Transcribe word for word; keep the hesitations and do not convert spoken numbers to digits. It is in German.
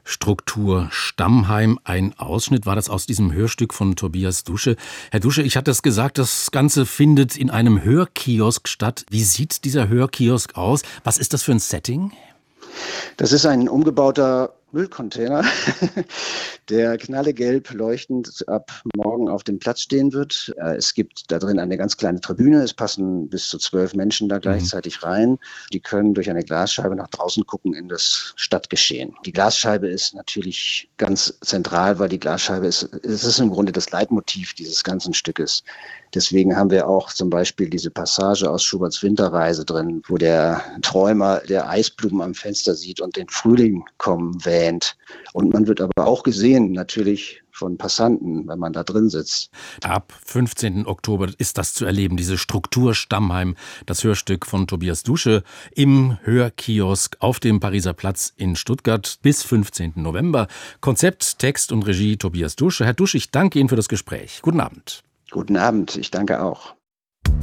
Struktur Stammheim. Ein Ausschnitt war das aus diesem Hörstück von Tobias Dusche. Herr Dusche, ich hatte es gesagt, das Ganze findet in einem Hörkiosk statt. Wie sieht dieser Hörkiosk aus? Was ist das für ein Setting? Das ist ein umgebauter Müllcontainer, der knallegelb leuchtend ab morgen auf dem Platz stehen wird. Es gibt da drin eine ganz kleine Tribüne. Es passen bis zu zwölf Menschen da gleichzeitig rein. Die können durch eine Glasscheibe nach draußen gucken in das Stadtgeschehen. Die Glasscheibe ist natürlich ganz zentral, weil die Glasscheibe ist, es ist im Grunde das Leitmotiv dieses ganzen Stückes. Deswegen haben wir auch zum Beispiel diese Passage aus Schuberts Winterreise drin, wo der Träumer der Eisblumen am Fenster sieht und den Frühling kommen wähnt. Und man wird aber auch gesehen, natürlich von Passanten, wenn man da drin sitzt. Ab fünfzehnten Oktober ist das zu erleben, diese Struktur Stammheim, das Hörstück von Tobias Dusche im Hörkiosk auf dem Pariser Platz in Stuttgart bis fünfzehnten November. Konzept, Text und Regie Tobias Dusche. Herr Dusche, ich danke Ihnen für das Gespräch. Guten Abend. Guten Abend, ich danke auch.